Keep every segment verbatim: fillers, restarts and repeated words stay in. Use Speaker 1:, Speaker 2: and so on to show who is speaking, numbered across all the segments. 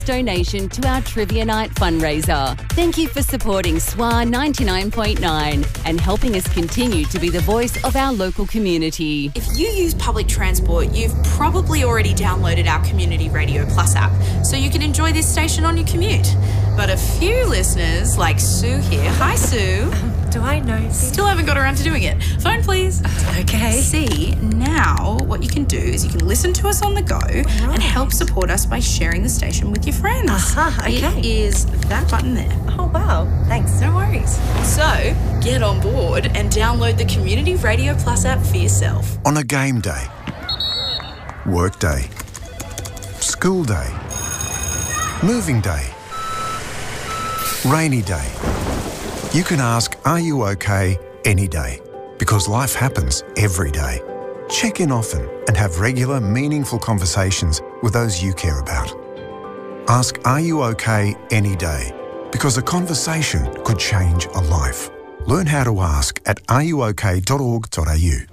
Speaker 1: donation to our Trivia Night fundraiser. Thank you for supporting S W A ninety-nine point nine and helping us continue to be the voice of our local community.
Speaker 2: If you use public transport, you've probably already downloaded our Community Radio Plus app, so you can enjoy this station on your commute. But a few listeners, like Sue here, hi Sue.
Speaker 3: Do I know?
Speaker 2: Still haven't got around to doing it. Phone please.
Speaker 3: Okay.
Speaker 2: See, now what you can do is you can listen to us on the go
Speaker 3: right.
Speaker 2: and help support us by sharing the station with your friends.
Speaker 3: Aha, okay.
Speaker 2: It is that button there.
Speaker 3: Oh, wow. Thanks.
Speaker 2: No worries. So, get on board and download the Community Radio Plus app for yourself.
Speaker 4: On a game day, work day, school day, moving day, rainy day, you can ask, are you okay, any day? Because life happens every day. Check in often and have regular, meaningful conversations with those you care about. Ask, are you okay, any day? Because a conversation could change a life. Learn how to ask at are you okay dot org dot a u.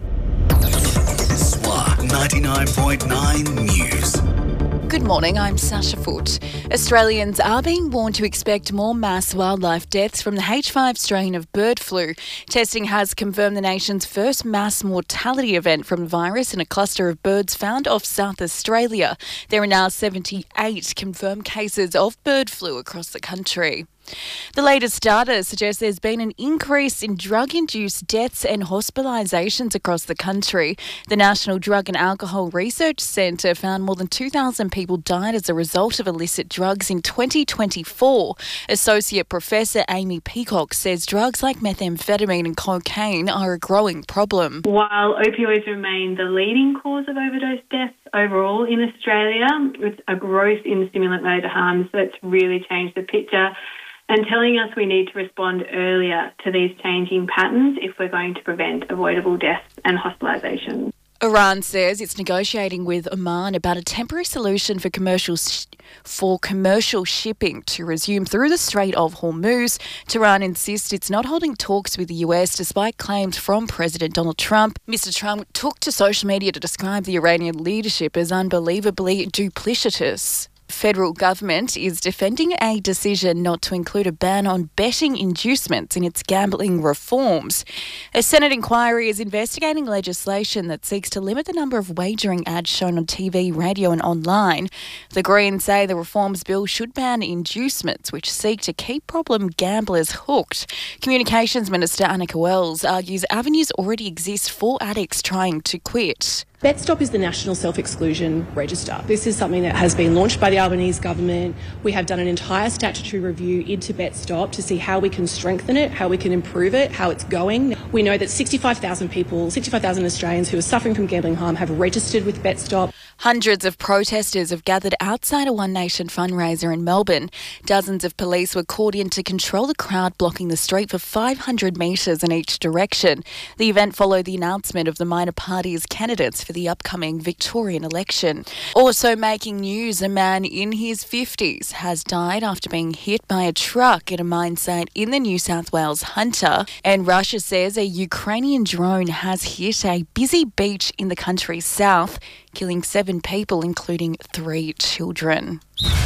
Speaker 5: S W A ninety-nine point nine News.
Speaker 6: Good morning, I'm Sasha Foote. Australians are being warned to expect more mass wildlife deaths from the H five strain of bird flu. Testing has confirmed the nation's first mass mortality event from the virus in a cluster of birds found off South Australia. There are now seventy-eight confirmed cases of bird flu across the country. The latest data suggests there's been an increase in drug-induced deaths and hospitalisations across the country. The National Drug and Alcohol Research Centre found more than two thousand people died as a result of illicit drugs in twenty twenty-four. Associate Professor Amy Peacock says drugs like methamphetamine and cocaine are a growing problem.
Speaker 7: While opioids remain the leading cause of overdose deaths overall in Australia, with a growth in stimulant motor harms, that's really changed the picture and telling us we need to respond earlier to these changing patterns if we're going to prevent avoidable deaths and hospitalisations.
Speaker 6: Iran says it's negotiating with Oman about a temporary solution for commercial sh- for commercial shipping to resume through the Strait of Hormuz. Tehran insists it's not holding talks with the U S despite claims from President Donald Trump. Mister Trump took to social media to describe the Iranian leadership as unbelievably duplicitous. Federal government is defending a decision not to include a ban on betting inducements in its gambling reforms. A Senate inquiry is investigating legislation that seeks to limit the number of wagering ads shown on T V, radio and online. The Greens say the reforms bill should ban inducements, which seek to keep problem gamblers hooked. Communications Minister Annika Wells argues avenues already exist for addicts trying to quit.
Speaker 8: BetStop is the National Self-Exclusion Register. This is something that has been launched by the Albanese government. We have done an entire statutory review into BetStop to see how we can strengthen it, how we can improve it, how it's going. We know that sixty-five thousand people, sixty-five thousand Australians who are suffering from gambling harm have registered with BetStop.
Speaker 6: Hundreds of protesters have gathered outside a One Nation fundraiser in Melbourne. Dozens of police were called in to control the crowd blocking the street for five hundred metres in each direction. The event followed the announcement of the minor party's candidates for the upcoming Victorian election. Also making news, a man in his fifties has died after being hit by a truck at a mine site in the New South Wales Hunter. And Russia says a Ukrainian drone has hit a busy beach in the country's south, killing seven people, including three children.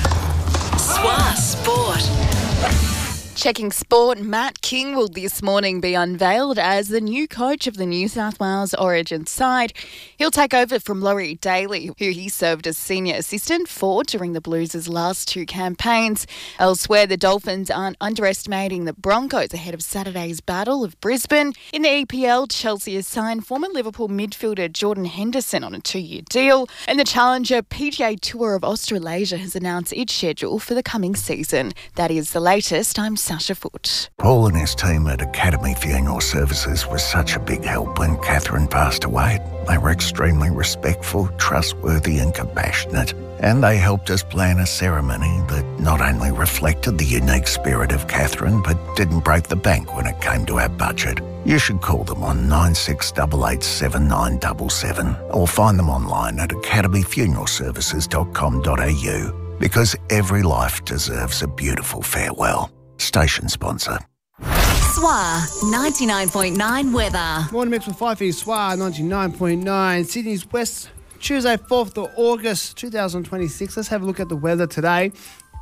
Speaker 5: S W A Sport.
Speaker 6: Checking sport, Matt King will this morning be unveiled as the new coach of the New South Wales Origin side. He'll take over from Laurie Daly, who he served as senior assistant for during the Blues' last two campaigns. Elsewhere, the Dolphins aren't underestimating the Broncos ahead of Saturday's Battle of Brisbane. In the E P L, Chelsea has signed former Liverpool midfielder Jordan Henderson on a two-year deal, and the Challenger P G A Tour of Australasia has announced its schedule for the coming season. That is the latest. I'm Sasha Foote.
Speaker 9: Paul and his team at Academy Funeral Services was such a big help when Catherine passed away. They were extremely respectful, trustworthy and compassionate, and they helped us plan a ceremony that not only reflected the unique spirit of Catherine but didn't break the bank when it came to our budget. You should call them on nine six eight eight seven nine seven seven or find them online at academy funeral services dot com dot a u, because every life deserves a beautiful farewell. Station sponsor.
Speaker 1: S W A ninety-nine point nine weather.
Speaker 10: Morning mix with five for S W A ninety-nine point nine. Sydney's West, Tuesday, fourth of August, two thousand twenty-six. Let's have a look at the weather today.